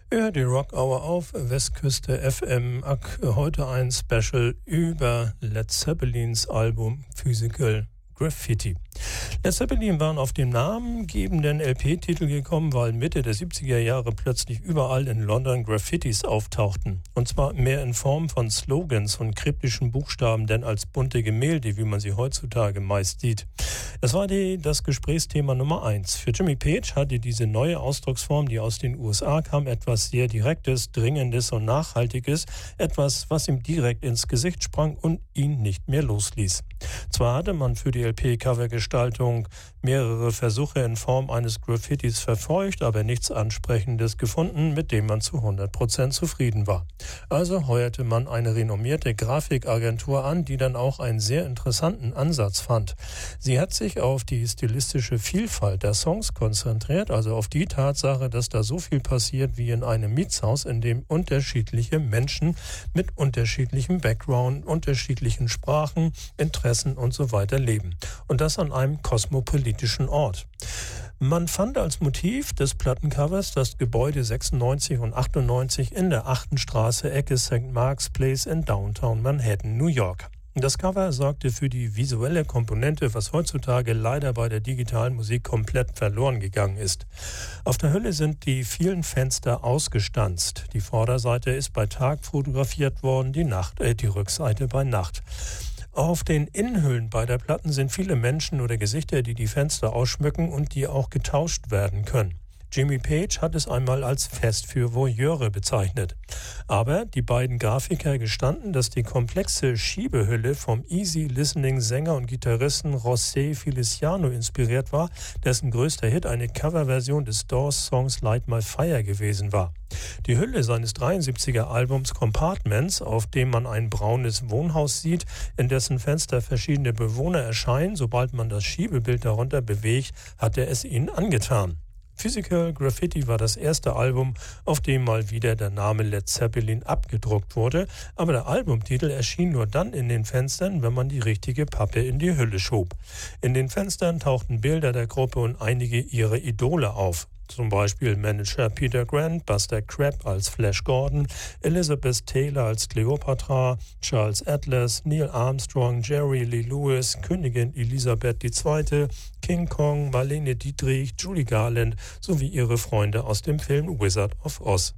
Ja, die Rock Hour auf Westküste FM. Heute ein Special über Led Zeppelins Album Physical Graffiti. Led Zeppelin waren auf den namengebenden LP-Titel gekommen, weil Mitte der 70er Jahre plötzlich überall in London Graffitis auftauchten. Und zwar mehr in Form von Slogans und kryptischen Buchstaben, denn als bunte Gemälde, wie man sie heutzutage meist sieht. Es war das Gesprächsthema Nummer 1. Für Jimmy Page hatte diese neue Ausdrucksform, die aus den USA kam, etwas sehr Direktes, Dringendes und Nachhaltiges, etwas, was ihm direkt ins Gesicht sprang und ihn nicht mehr losließ. Zwar hatte man für die LP-Covergestaltung mehrere Versuche in Form eines Graffitis verfolgt, aber nichts Ansprechendes gefunden, mit dem man zu 100% zufrieden war. Also heuerte man eine renommierte Grafikagentur an, die dann auch einen sehr interessanten Ansatz fand. Sie hat sich auf die stilistische Vielfalt der Songs konzentriert, also auf die Tatsache, dass da so viel passiert wie in einem Mietshaus, in dem unterschiedliche Menschen mit unterschiedlichem Background, unterschiedlichen Sprachen, Interessen und so weiter leben. Und das an einem kosmopolitischen Ort. Man fand als Motiv des Plattencovers das Gebäude 96 und 98 in der 8. Straße, Ecke St. Mark's Place in Downtown Manhattan, New York. Das Cover sorgte für die visuelle Komponente, was heutzutage leider bei der digitalen Musik komplett verloren gegangen ist. Auf der Hülle sind die vielen Fenster ausgestanzt. Die Vorderseite ist bei Tag fotografiert worden, die Rückseite bei Nacht. Auf den Innenhüllen beider Platten sind viele Menschen oder Gesichter, die die Fenster ausschmücken und die auch getauscht werden können. Jimmy Page hat es einmal als Fest für Voyeure bezeichnet. Aber die beiden Grafiker gestanden, dass die komplexe Schiebehülle vom Easy-Listening-Sänger und Gitarristen José Feliciano inspiriert war, dessen größter Hit eine Coverversion des Doors-Songs Light My Fire gewesen war. Die Hülle seines 73er-Albums Compartments, auf dem man ein braunes Wohnhaus sieht, in dessen Fenster verschiedene Bewohner erscheinen, sobald man das Schiebebild darunter bewegt, hat er es ihnen angetan. Physical Graffiti war das erste Album, auf dem mal wieder der Name Led Zeppelin abgedruckt wurde, aber der Albumtitel erschien nur dann in den Fenstern, wenn man die richtige Pappe in die Hülle schob. In den Fenstern tauchten Bilder der Gruppe und einige ihrer Idole auf. Zum Beispiel Manager Peter Grant, Buster Crabbe als Flash Gordon, Elizabeth Taylor als Cleopatra, Charles Atlas, Neil Armstrong, Jerry Lee Lewis, Königin Elisabeth II., King Kong, Marlene Dietrich, Judy Garland sowie ihre Freunde aus dem Film Wizard of Oz.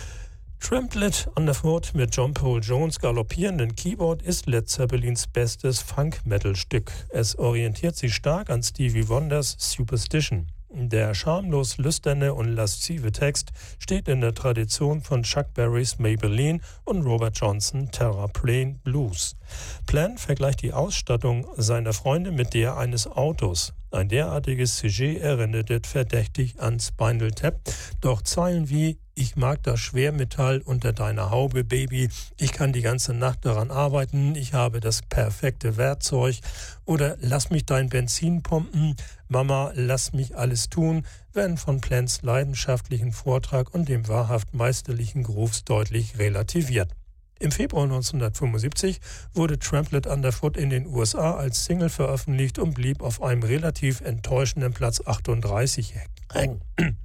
Trampled Underfoot mit John Paul Jones galoppierenden Keyboard ist Led Zeppelins bestes Funk-Metal-Stück. Es orientiert sich stark an Stevie Wonders Superstition. Der schamlos lüsterne und laszive Text steht in der Tradition von Chuck Berrys Maybelline und Robert Johnson Terraplane Blues. Plant vergleicht die Ausstattung seiner Freunde mit der eines Autos. Ein derartiges Sujet erinnerte verdächtig an Spinal Tap, doch Zeilen wie „Ich mag das Schwermetall unter deiner Haube, Baby. Ich kann die ganze Nacht daran arbeiten. Ich habe das perfekte Werkzeug." Oder „Lass mich dein Benzin pumpen. Mama, lass mich alles tun", werden von Plants leidenschaftlichen Vortrag und dem wahrhaft meisterlichen Grooves deutlich relativiert. Im Februar 1975 wurde Trampled Underfoot in den USA als Single veröffentlicht und blieb auf einem relativ enttäuschenden Platz 38 hängen.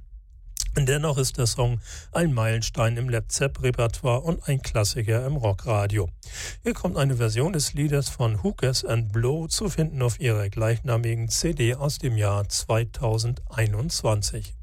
Dennoch ist der Song ein Meilenstein im Led Zepp-Repertoire und ein Klassiker im Rockradio. Hier kommt eine Version des Liedes von Hookers and Blow, zu finden auf ihrer gleichnamigen CD aus dem Jahr 2021.